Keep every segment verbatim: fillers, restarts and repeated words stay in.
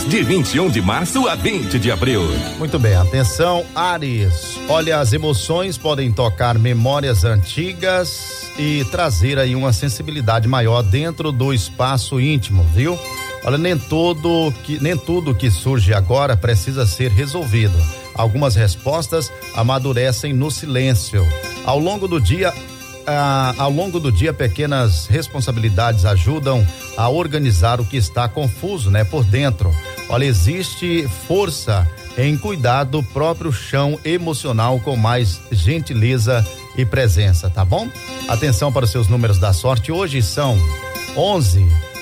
de vinte e um de março a vinte de abril. Muito bem, atenção, Áries. Olha, as emoções podem tocar memórias antigas e trazer aí uma sensibilidade maior dentro do espaço íntimo, viu? Olha, nem todo que nem tudo que surge agora precisa ser resolvido. Algumas respostas amadurecem no silêncio. Ao longo do dia, ah, ao longo do dia, pequenas responsabilidades ajudam a organizar o que está confuso, né, por dentro. Olha, existe força em cuidar do próprio chão emocional com mais gentileza e presença, tá bom? Atenção para os seus números da sorte. Hoje são onze,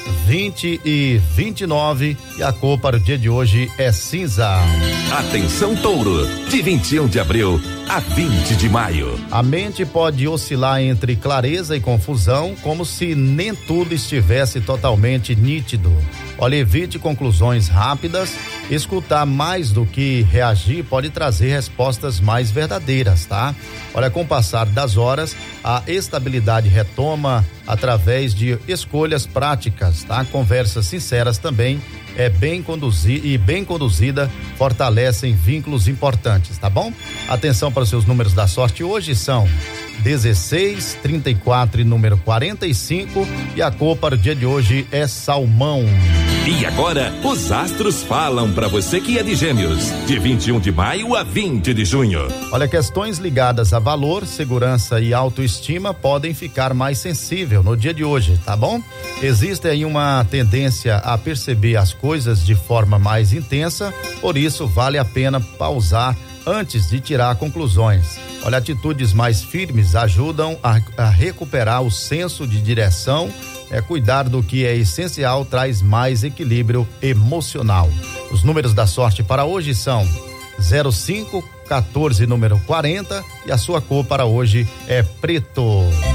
vinte e vinte e nove e a cor para o dia de hoje é cinza. Atenção, Touro, de vinte e um de abril a vinte de maio. A mente pode oscilar entre clareza e confusão, como se nem tudo estivesse totalmente nítido. Olha, evite conclusões rápidas. Escutar mais do que reagir pode trazer respostas mais verdadeiras, tá? Olha, com o passar das horas, a estabilidade retoma através de escolhas práticas, tá? Conversas sinceras também é bem conduzida e bem conduzida fortalecem vínculos importantes, tá bom? Atenção para os seus números da sorte hoje são dezesseis, trinta e quatro e número quarenta e cinco e a cor para o dia de hoje é salmão. E agora, os astros falam para você que é de Gêmeos, de vinte e um de maio a vinte de junho. Olha, questões ligadas a valor, segurança e autoestima podem ficar mais sensível no dia de hoje, tá bom? Existe aí uma tendência a perceber as coisas de forma mais intensa, por isso vale a pena pausar antes de tirar conclusões. Olha, atitudes mais firmes ajudam a, a recuperar o senso de direção. É, cuidar do que é essencial traz mais equilíbrio emocional. Os números da sorte para hoje são zero cinco, quatorze, número quarenta e a sua cor para hoje é preto.